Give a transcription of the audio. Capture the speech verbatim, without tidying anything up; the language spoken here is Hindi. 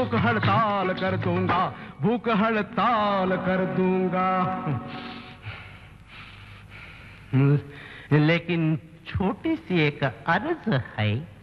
भूख हड़ताल कर दूंगा, भूख हड़ताल कर दूंगा। लेकिन छोटी सी एक अर्ज है।